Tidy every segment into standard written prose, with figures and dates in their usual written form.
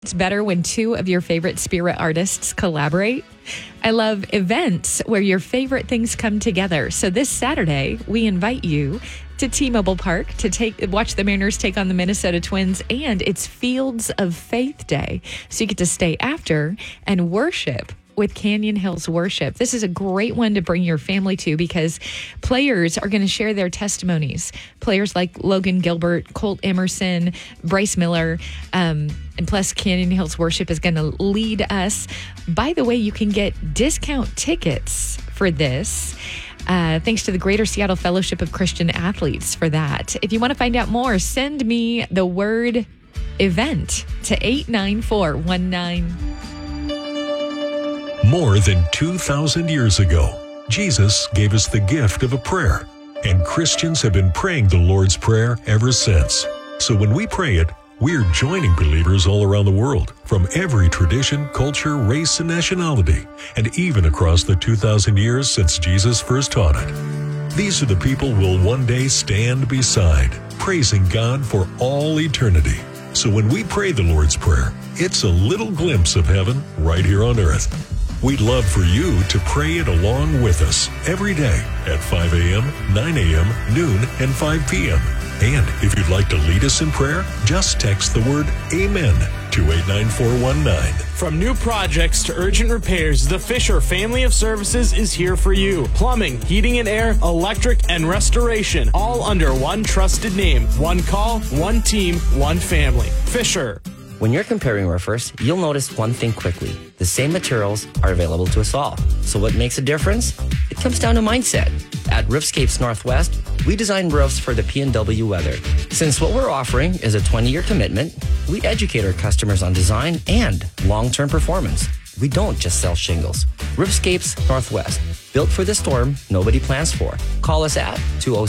It's better when two of your favorite spirit artists collaborate. I love events where your favorite things come together. So this Saturday, we invite you to T-Mobile Park to watch the Mariners take on the Minnesota Twins, and it's Fields of Faith Day. So you get to stay after and worship with Canyon Hills Worship. This is a great one to bring your family to because players are going to share their testimonies. Players like Logan Gilbert, Colt Emerson, Bryce Miller, and plus Canyon Hills Worship is going to lead us. By the way, you can get discount tickets for this. Thanks to the Greater Seattle Fellowship of Christian Athletes for that. If you want to find out more, send me the word event to 89419. More than 2,000 years ago, Jesus gave us the gift of a prayer, and Christians have been praying the Lord's Prayer ever since. So when we pray it, we're joining believers all around the world, from every tradition, culture, race, and nationality, and even across the 2,000 years since Jesus first taught it. These are the people we'll one day stand beside, praising God for all eternity. So when we pray the Lord's Prayer, it's a little glimpse of heaven right here on earth. We'd love for you to pray it along with us every day at 5 a.m., 9 a.m., noon, and 5 p.m. And if you'd like to lead us in prayer, just text the word AMEN to 89419. From new projects to urgent repairs, the Fisher family of services is here for you. Plumbing, heating and air, electric, and restoration, all under one trusted name. One call, one team, one family. Fisher. When you're comparing roofers, you'll notice one thing quickly. The same materials are available to us all. So what makes a difference? It comes down to mindset. At Roofscapes Northwest, we design roofs for the PNW weather. Since what we're offering is a 20-year commitment, we educate our customers on design and long-term performance. We don't just sell shingles. Roofscapes Northwest, built for the storm nobody plans for. Call us at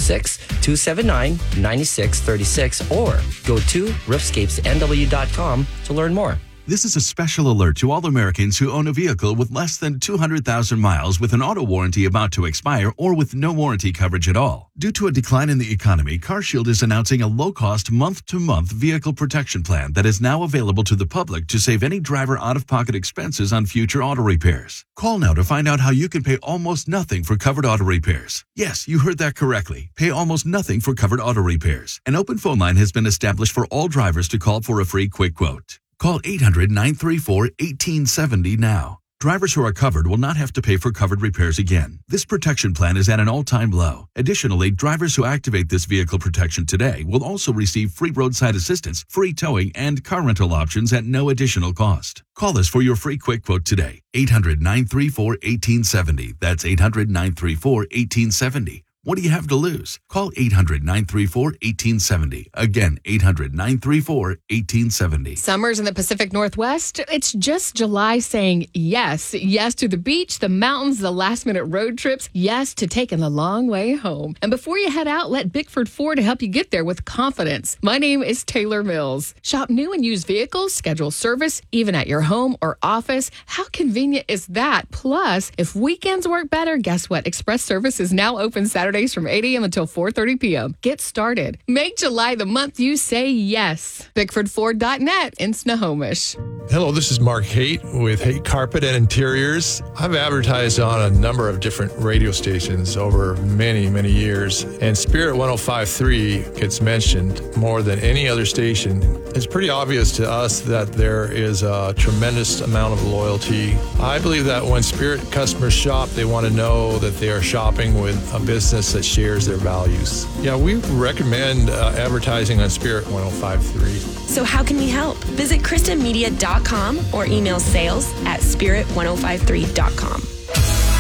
206-279-9636 or go to roofscapesnw.com to learn more. This is a special alert to all Americans who own a vehicle with less than 200,000 miles with an auto warranty about to expire or with no warranty coverage at all. Due to a decline in the economy, CarShield is announcing a low-cost month-to-month vehicle protection plan that is now available to the public to save any driver out-of-pocket expenses on future auto repairs. Call now to find out how you can pay almost nothing for covered auto repairs. Yes, you heard that correctly. Pay almost nothing for covered auto repairs. An open phone line has been established for all drivers to call for a free quick quote. Call 800-934-1870 now. Drivers who are covered will not have to pay for covered repairs again. This protection plan is at an all-time low. Additionally, drivers who activate this vehicle protection today will also receive free roadside assistance, free towing, and car rental options at no additional cost. Call us for your free quick quote today. 800-934-1870. That's 800-934-1870. What do you have to lose? Call 800-934-1870. Again, 800-934-1870. Summers in the Pacific Northwest, it's just July saying yes. Yes to the beach, the mountains, the last-minute road trips. Yes to taking the long way home. And before you head out, let Bickford Ford help you get there with confidence. My name is Taylor Mills. Shop new and used vehicles, schedule service, even at your home or office. How convenient is that? Plus, if weekends work better, guess what? Express service is now open Saturdays from 8 a.m. until 4:30 p.m. Get started. Make July the month you say yes. BickfordFord.net in Snohomish. Hello, this is Mark Haight with Haight Carpet and Interiors. I've advertised on a number of different radio stations over many, many years, and Spirit 105.3 gets mentioned more than any other station. It's pretty obvious to us that there is a tremendous amount of loyalty. I believe that when Spirit customers shop, they want to know that they are shopping with a business that shares their values. Yeah, we recommend advertising on Spirit 105.3. So how can we help? Visit KristenMedia.com or email sales@spirit1053.com.